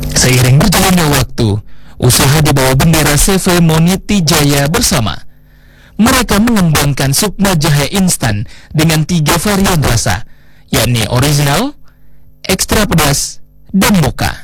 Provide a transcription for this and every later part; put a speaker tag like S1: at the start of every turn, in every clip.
S1: Seiring berjalannya waktu, usaha di bawah bendera CV Moniti Jaya bersama. Mereka mengembangkan sukma jahe instan dengan 3 varian rasa, yakni original, ekstra pedas, dan mocha.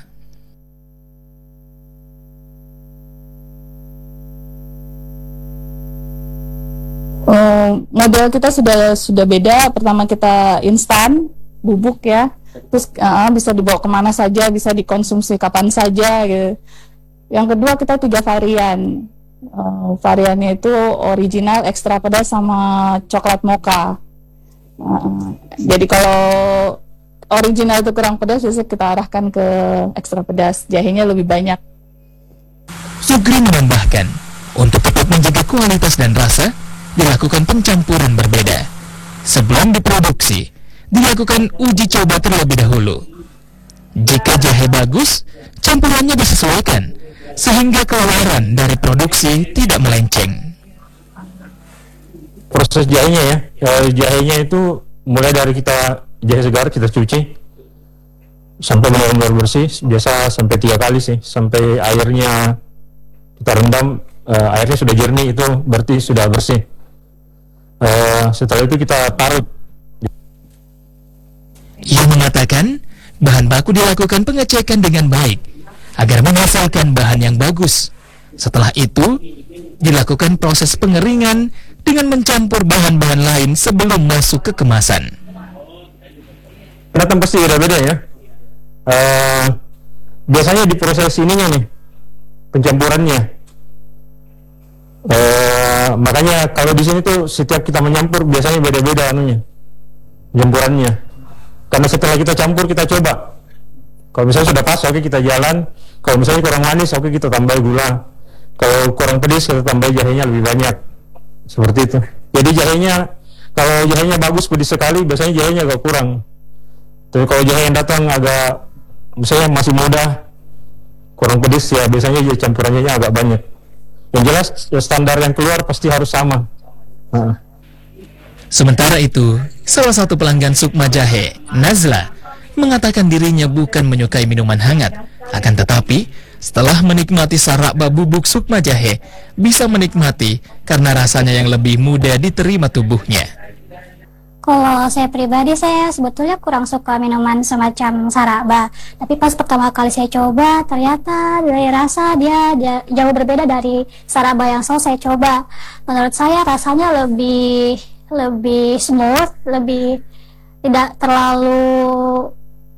S2: Model kita sudah beda. Pertama kita instan, bubuk ya. Terus bisa dibawa kemana saja, bisa dikonsumsi kapan saja gitu. Yang kedua kita 3 varian. Variannya itu original, ekstra pedas, sama coklat mocha. Jadi kalau original itu kurang pedas, biasanya kita arahkan ke ekstra pedas. Jahenya lebih banyak.
S1: Sugri menambahkan, untuk tetap menjaga kualitas dan rasa, dilakukan pencampuran berbeda. Sebelum diproduksi, dilakukan uji coba terlebih dahulu. Jika jahe bagus, campurannya disesuaikan, sehingga keluaran dari produksi tidak melenceng.
S3: Proses jahenya ya, jahenya itu mulai dari kita jahe segar kita cuci sampai benar-benar bersih, biasa sampai 3 kali sih, sampai airnya kita rendam, airnya sudah jernih, itu berarti sudah bersih. Setelah itu kita parut.
S1: Ia mengatakan, bahan baku dilakukan pengecekan dengan baik agar menghasilkan bahan yang bagus. Setelah itu, dilakukan proses pengeringan dengan mencampur bahan-bahan lain sebelum masuk ke kemasan.
S3: Kelihatan pasti beda-beda ya. Biasanya di proses ininya nih, pencampurannya. Makanya kalau di sini tuh setiap kita menyampur biasanya beda-beda anunya, campurannya. Karena setelah kita campur kita coba. Kalau misalnya sudah pas, oke kita jalan. Kalau misalnya kurang manis, oke kita tambah gula. Kalau kurang pedas, kita tambah jahenya lebih banyak. Seperti itu. Jadi jahenya, kalau jahenya bagus pedas sekali, biasanya jahenya agak kurang. Tapi kalau jahe yang datang agak, misalnya masih muda, kurang pedas, ya biasanya campurannya agak banyak. Yang jelas standar yang keluar pasti harus sama.
S1: Sementara itu, salah satu pelanggan sukma jahe, Nazla, mengatakan dirinya bukan menyukai minuman hangat, akan tetapi setelah menikmati sarakba bubuk sukma jahe, bisa menikmati karena rasanya yang lebih mudah diterima tubuhnya.
S4: Kalau saya pribadi, saya sebetulnya kurang suka minuman semacam sarakba. Tapi pas pertama kali saya coba, ternyata dari rasa dia jauh berbeda dari sarakba yang selalu saya coba. Menurut saya rasanya lebih smooth, lebih tidak terlalu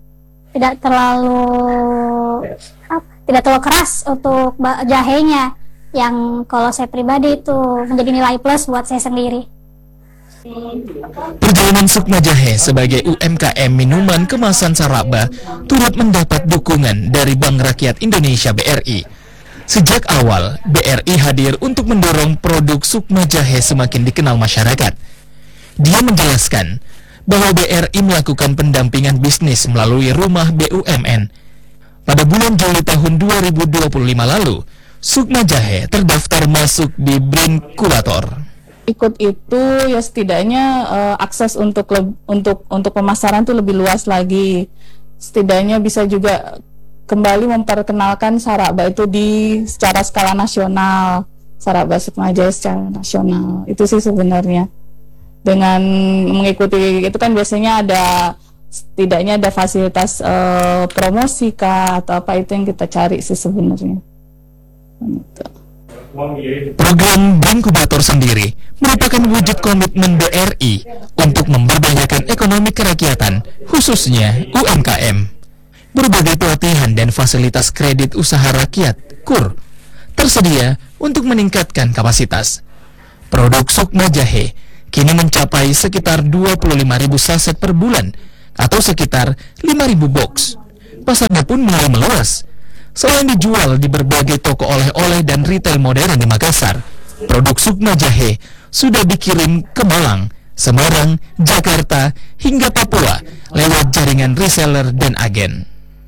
S4: keras untuk jahenya. Yang kalau saya pribadi itu menjadi nilai plus buat saya sendiri.
S1: Perjalanan sukma jahe sebagai UMKM minuman kemasan sarakba turut mendapat dukungan dari Bank Rakyat Indonesia BRI. Sejak awal, BRI hadir untuk mendorong produk sukma jahe semakin dikenal masyarakat. Dia menjelaskan bahwa BRI melakukan pendampingan bisnis melalui Rumah BUMN. Pada bulan Juli tahun 2025 lalu, sukma jahe terdaftar masuk di BRIN Kurator.
S2: Ikut itu ya setidaknya akses untuk pemasaran tuh lebih luas lagi. Setidaknya bisa juga kembali memperkenalkan sarakba itu secara skala nasional, sarakba sukma jahe secara nasional. Itu sih sebenarnya. Dengan mengikuti itu kan biasanya setidaknya ada fasilitas promosi kah atau apa, itu yang kita cari sih sebenarnya. Gitu.
S1: Program Brinkubator sendiri merupakan wujud komitmen BRI untuk memberdayakan ekonomi kerakyatan, khususnya UMKM. Berbagai pelatihan dan fasilitas kredit usaha rakyat (KUR) tersedia untuk meningkatkan kapasitas. Produk sukma jahe kini mencapai sekitar 25.000 saset per bulan atau sekitar 5.000 box. Pasarnya pun mulai meluas. Selain dijual di berbagai toko oleh-oleh dan retail modern di Makassar, produk sukma jahe sudah dikirim ke Malang, Semarang, Jakarta, hingga Papua lewat jaringan reseller dan agen.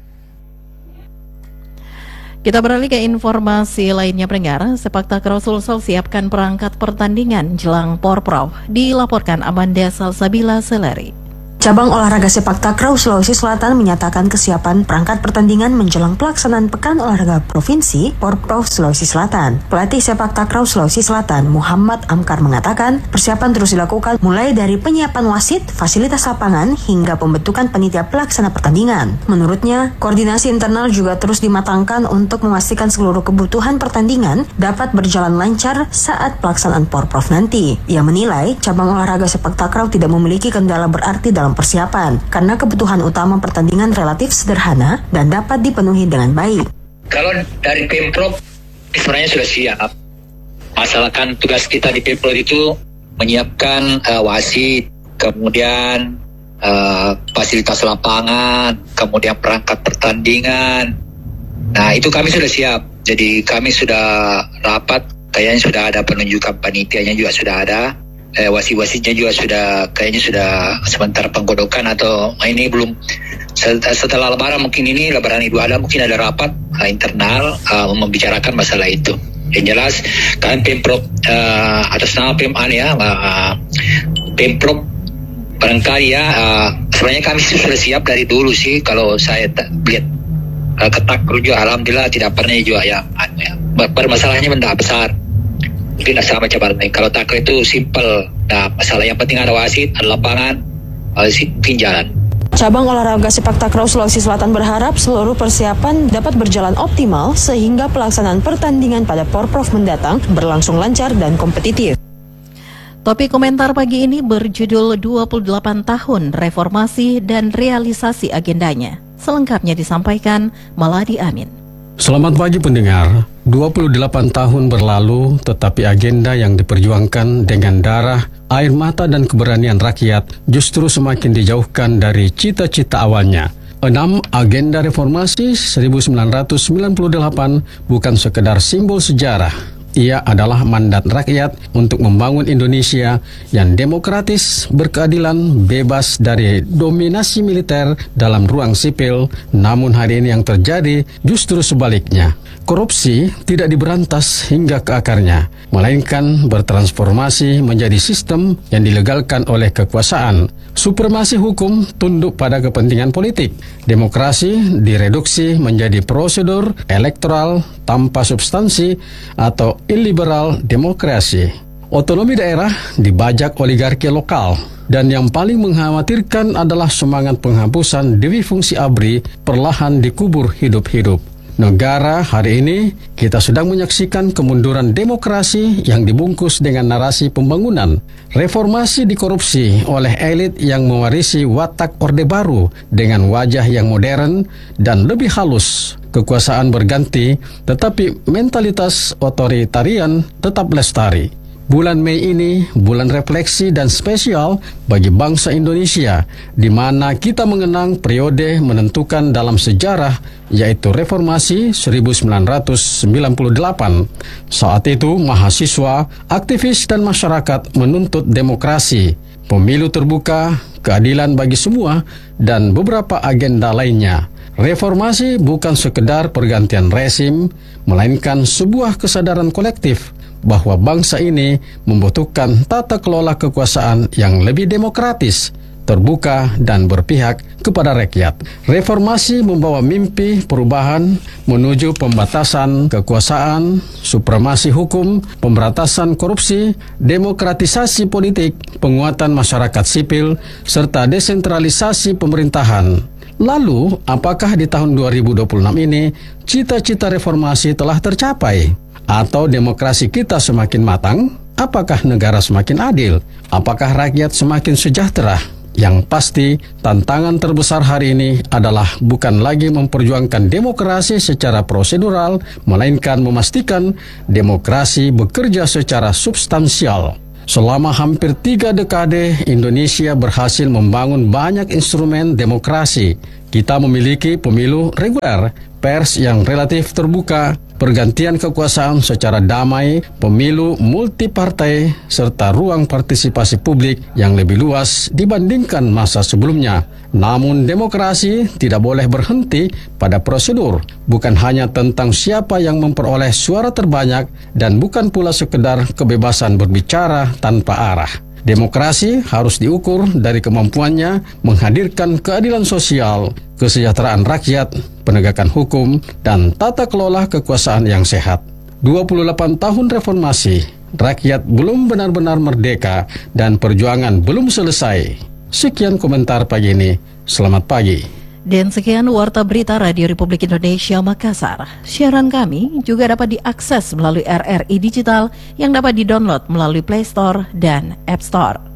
S5: Kita beralih ke informasi lainnya, pendengar. Sepak takraw Sulsel siapkan perangkat pertandingan jelang Porprov, dilaporkan Amanda Salsabila Seleri.
S6: Cabang olahraga sepak takraw Sulawesi Selatan menyatakan kesiapan perangkat pertandingan menjelang pelaksanaan Pekan Olahraga Provinsi Porprov Sulawesi Selatan. Pelatih sepak takraw Sulawesi Selatan Muhammad Amkar mengatakan persiapan terus dilakukan mulai dari penyiapan wasit, fasilitas lapangan, hingga pembentukan panitia pelaksana pertandingan. Menurutnya, koordinasi internal juga terus dimatangkan untuk memastikan seluruh kebutuhan pertandingan dapat berjalan lancar saat pelaksanaan Porprov nanti. Ia menilai cabang olahraga sepak takraw tidak memiliki kendala berarti dalam persiapan karena kebutuhan utama pertandingan relatif sederhana dan dapat dipenuhi dengan baik.
S7: Kalau dari Pemprov sebenarnya sudah siap. Masalahkan tugas kita di Pemprov itu menyiapkan wasit, kemudian fasilitas lapangan, kemudian perangkat pertandingan. Nah, itu kami sudah siap. Jadi kami sudah rapat, kayaknya sudah ada penunjukan panitianya juga sudah ada. Wasit-wasitnya juga kayaknya sudah sementara penggodokan atau ini belum setelah lebaran, mungkin ini lebaran Idul Adha mungkin ada rapat internal membicarakan masalah itu. Yang jelas kan Pemprov atas nama Pemprov barangkali sebenarnya kami sudah siap dari dulu sih. Kalau saya lihat ketakru juga alhamdulillah tidak pernah juga bermasalahnya benda besar. Mungkin sama cabaran lain. Kalau tackle itu simple. Nah, masalah yang penting ada wasit, ada lapangan, mungkin jalan.
S6: Cabang olahraga sepak takraw Sulawesi Selatan berharap seluruh persiapan dapat berjalan optimal sehingga pelaksanaan pertandingan pada Porprov mendatang berlangsung lancar dan kompetitif.
S5: Topik komentar pagi ini berjudul 28 tahun reformasi dan realisasi agendanya. Selengkapnya disampaikan Maladi Amin.
S8: Selamat pagi pendengar. 28 tahun berlalu, tetapi agenda yang diperjuangkan dengan darah, air mata dan keberanian rakyat justru semakin dijauhkan dari cita-cita awalnya. 6. Agenda reformasi 1998 bukan sekedar simbol sejarah. Ia adalah mandat rakyat untuk membangun Indonesia yang demokratis, berkeadilan, bebas dari dominasi militer dalam ruang sipil. Namun hari ini yang terjadi justru sebaliknya. Korupsi tidak diberantas hingga ke akarnya, melainkan bertransformasi menjadi sistem yang dilegalkan oleh kekuasaan. Supremasi hukum tunduk pada kepentingan politik. Demokrasi direduksi menjadi prosedur elektoral tanpa substansi atau illiberal demokrasi. Otonomi daerah dibajak oligarki lokal. Dan yang paling mengkhawatirkan adalah semangat penghapusan dewi fungsi ABRI perlahan dikubur hidup-hidup. Negara hari ini kita sedang menyaksikan kemunduran demokrasi yang dibungkus dengan narasi pembangunan. Reformasi dikorupsi oleh elit yang mewarisi watak Orde Baru dengan wajah yang modern dan lebih halus. Kekuasaan berganti, tetapi mentalitas otoritarian tetap lestari. Bulan Mei ini bulan refleksi dan spesial bagi bangsa Indonesia, di mana kita mengenang periode menentukan dalam sejarah, yaitu Reformasi 1998. Saat itu mahasiswa, aktivis dan masyarakat menuntut demokrasi, pemilu terbuka, keadilan bagi semua, dan beberapa agenda lainnya. Reformasi bukan sekedar pergantian rezim, melainkan sebuah kesadaran kolektif bahwa bangsa ini membutuhkan tata kelola kekuasaan yang lebih demokratis, terbuka, dan berpihak kepada rakyat. Reformasi membawa mimpi perubahan menuju pembatasan kekuasaan, supremasi hukum, pemberantasan korupsi, demokratisasi politik, penguatan masyarakat sipil, serta desentralisasi pemerintahan. Lalu, apakah di tahun 2026 ini cita-cita reformasi telah tercapai? Atau demokrasi kita semakin matang? Apakah negara semakin adil? Apakah rakyat semakin sejahtera? Yang pasti, tantangan terbesar hari ini adalah bukan lagi memperjuangkan demokrasi secara prosedural, melainkan memastikan demokrasi bekerja secara substansial. Selama hampir 3 dekade, Indonesia berhasil membangun banyak instrumen demokrasi. Kita memiliki pemilu reguler, pers yang relatif terbuka, pergantian kekuasaan secara damai, pemilu multipartai, serta ruang partisipasi publik yang lebih luas dibandingkan masa sebelumnya. Namun demokrasi tidak boleh berhenti pada prosedur, bukan hanya tentang siapa yang memperoleh suara terbanyak dan bukan pula sekedar kebebasan berbicara tanpa arah. Demokrasi harus diukur dari kemampuannya menghadirkan keadilan sosial, kesejahteraan rakyat, penegakan hukum, dan tata kelola kekuasaan yang sehat. 28 tahun reformasi, rakyat belum benar-benar merdeka dan perjuangan belum selesai. Sekian komentar pagi ini. Selamat pagi.
S5: Dan sekian Warta Berita Radio Republik Indonesia Makassar. Siaran kami juga dapat diakses melalui RRI Digital yang dapat didownload melalui Play Store dan App Store.